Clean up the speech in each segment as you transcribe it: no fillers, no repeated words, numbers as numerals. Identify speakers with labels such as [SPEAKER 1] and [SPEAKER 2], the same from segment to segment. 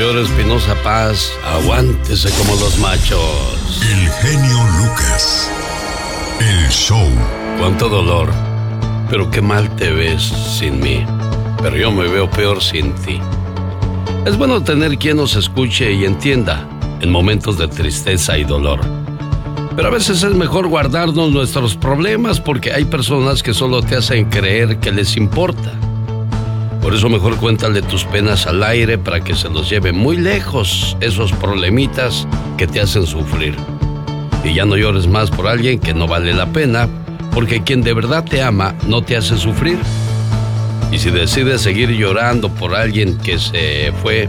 [SPEAKER 1] Teodoro Espinoza Paz, aguántese como los machos.
[SPEAKER 2] El genio Lucas. El show.
[SPEAKER 1] Cuánto dolor, pero qué mal te ves sin mí. Pero yo me veo peor sin ti. Es bueno tener quien nos escuche y entienda en momentos de tristeza y dolor. Pero a veces es mejor guardarnos nuestros problemas porque hay personas que solo te hacen creer que les importa. Por eso mejor cuéntale tus penas al aire para que se los lleve muy lejos esos problemitas que te hacen sufrir. Y ya no llores más por alguien que no vale la pena, porque quien de verdad te ama no te hace sufrir. Y si decides seguir llorando por alguien que se fue,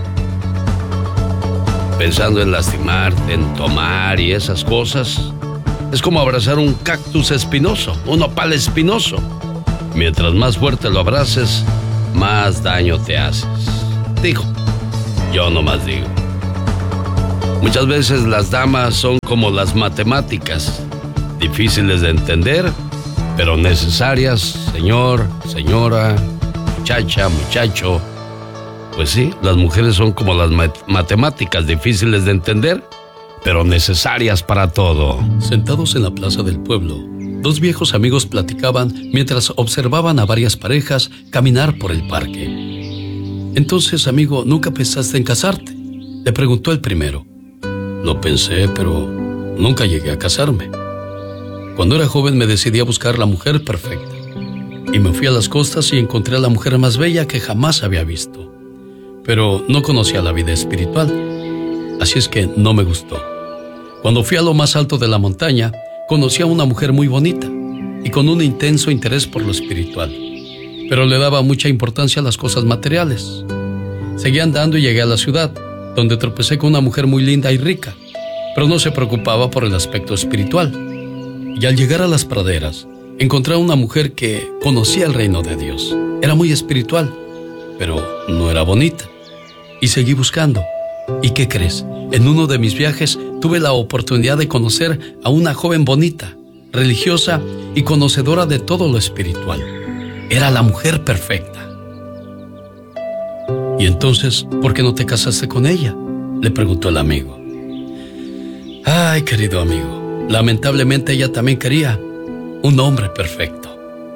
[SPEAKER 1] pensando en lastimarte, en tomar y esas cosas, es como abrazar un cactus espinoso, un nopal espinoso. Mientras más fuerte lo abraces, más daño te haces. Digo, yo nomás digo. Muchas veces las damas son como las matemáticas, difíciles de entender, pero necesarias, señor, señora, muchacha, muchacho. Pues sí, las mujeres son como las matemáticas, difíciles de entender, pero necesarias para todo.
[SPEAKER 3] Sentados en la plaza del pueblo, dos viejos amigos platicaban mientras observaban a varias parejas caminar por el parque. Entonces, amigo, ¿nunca pensaste en casarte?, le preguntó el primero. Lo pensé, pero nunca llegué a casarme. Cuando era joven me decidí a buscar la mujer perfecta. Y me fui a las costas y encontré a la mujer más bella que jamás había visto. Pero no conocía la vida espiritual, así es que no me gustó. Cuando fui a lo más alto de la montaña, conocí a una mujer muy bonita y con un intenso interés por lo espiritual, pero le daba mucha importancia a las cosas materiales. Seguí andando y llegué a la ciudad, donde tropecé con una mujer muy linda y rica, pero no se preocupaba por el aspecto espiritual. Y al llegar a las praderas, encontré a una mujer que conocía el reino de Dios. Era muy espiritual, pero no era bonita. Y seguí buscando. ¿Y qué crees? En uno de mis viajes tuve la oportunidad de conocer a una joven bonita, religiosa y conocedora de todo lo espiritual. Era la mujer perfecta. ¿Y entonces, por qué no te casaste con ella?, le preguntó el amigo. Ay, querido amigo, lamentablemente ella también quería un hombre perfecto.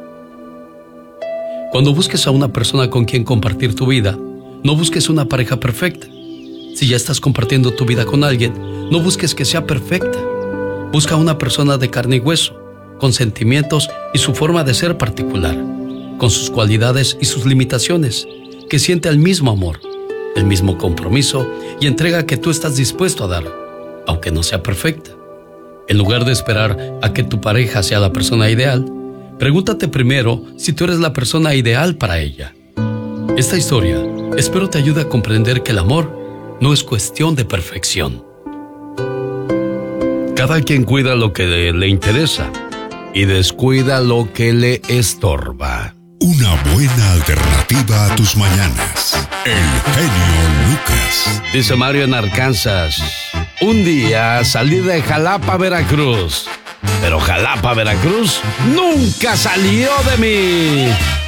[SPEAKER 3] Cuando busques a una persona con quien compartir tu vida, no busques una pareja perfecta. Si ya estás compartiendo tu vida con alguien, no busques que sea perfecta. Busca una persona de carne y hueso, con sentimientos y su forma de ser particular, con sus cualidades y sus limitaciones, que siente el mismo amor, el mismo compromiso y entrega que tú estás dispuesto a dar, aunque no sea perfecta. En lugar de esperar a que tu pareja sea la persona ideal, pregúntate primero si tú eres la persona ideal para ella. Esta historia espero te ayude a comprender que el amor no es cuestión de perfección.
[SPEAKER 1] Cada quien cuida lo que le interesa y descuida lo que le estorba.
[SPEAKER 2] Una buena alternativa a tus mañanas. El genio Lucas.
[SPEAKER 1] Dice Mario en Arkansas: un día salí de Jalapa, Veracruz, pero Jalapa, Veracruz nunca salió de mí.